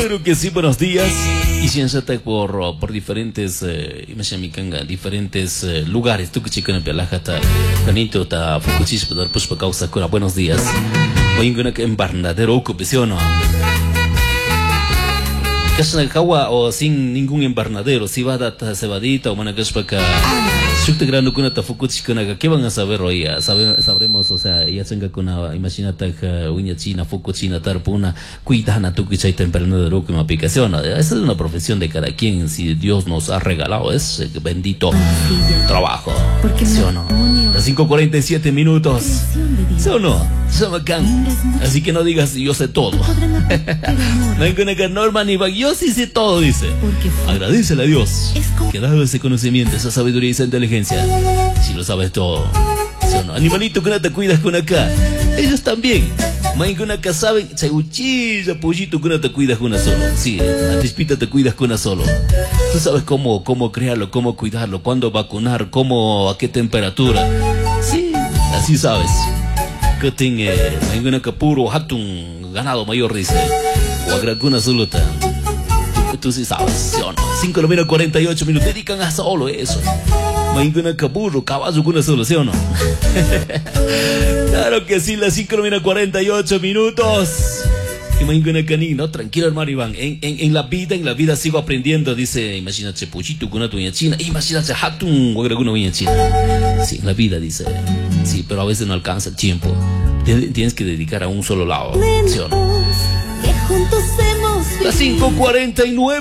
Claro que sí, buenos días. Y si por diferentes, diferentes lugares. Tú que chico en Pialajata, Canito, ta Fukuchis, dar pues para causa cura. Buenos días. Voy a en Barnadero, ocupación, ¿no? Casa de Kawa o sin ningún invernadero, si va a dar cebadita o manacashpaca. Shukte grano kuna tafukuchi kuna, ¿qué van a saber hoy? Sabremos, o sea, ya tenga kuna, imagínate que uña china, fukuchina, tarpuna, cuidana, tu que invernadero como aplicación. Esa es una profesión de cada quien, si Dios nos ha regalado ese bendito trabajo. ¿Sí o no? Las 5:47 minutos. ¿Sí o no? Así que no digas yo sé todo. No hay que norma ni yo sí sé todo, dice. Agradecele a Dios que ha dado ese conocimiento, esa sabiduría y esa inteligencia. Si lo sabes todo. ¿Sí o no? Animalito que no te cuidas con acá. Ellos también. Main que una acá saben, chayuchilla, pollito que no te cuidas con una solo. Sí, la chispita te cuidas con una solo. Tú sabes cómo criarlo, cómo cuidarlo, cuándo vacunar, cómo, a qué temperatura. Sí, así sabes. Que tenga, main una capuro, hatun, ganado mayor, dice. O agraguna soluta. Tú sí sabes, ¿sí o no? 5:48 minutos, dedican a solo eso. Mainguna caburro, caballo con una solución, ¿no? Claro que sí, las 5:48 minutos. Y mainguna canino, tranquilo hermano Iván. En la vida sigo aprendiendo, dice, imagínate, pochito con una tuña china, imagínate, hatun, con una tuña china. Sí, en la vida, dice. Sí, pero a veces no alcanza el tiempo. Tienes que dedicar a un solo lado, ¿sí o no? Las 5:49.